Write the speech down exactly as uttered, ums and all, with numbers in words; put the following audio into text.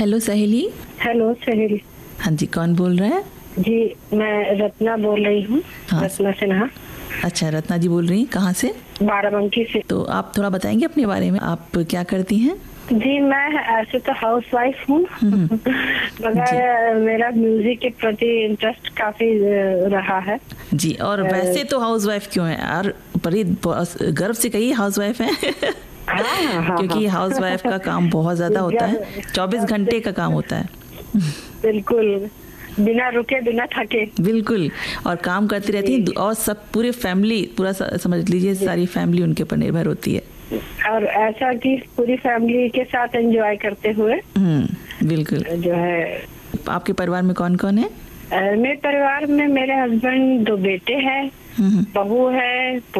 Hello सहेली। Hello सहेली। हाँ जी, कौन बोल रहा है? जी मैं रत्ना बोल रही हूँ। हाँ। रत्ना सिन्हा। अच्छा, रत्ना जी बोल रही हैं, कहाँ से? बाराबंकी से। तो आप थोड़ा बताएंगे अपने बारे में, आप क्या करती हैं? जी मैं ऐसे तो हाउस वाइफ हूँ मगर मेरा म्यूजिक के प्रति इंटरेस्ट काफी रहा है। जी, और वैसे तो हाउस वाइफ क्यों है? और बड़ी गर्व से कहिए हाउस वाइफ है हाँ, हाँ, क्योंकि हाँ। हाउस वाइफ का काम बहुत ज्यादा होता है, चौबीस घंटे का काम होता है। बिल्कुल, बिना रुके बिना थके। बिल्कुल, और काम करती रहती है, और सब पूरे फैमिली, पूरा समझ लीजिए सारी फैमिली उनके ऊपर निर्भर होती है, और ऐसा कि पूरी फैमिली के साथ एंजॉय करते हुए। हम्म, बिल्कुल। जो है, आपके परिवार में कौन कौन है? मेरे परिवार में मेरे हस्बैंड, दो बेटे हैं, बहू है,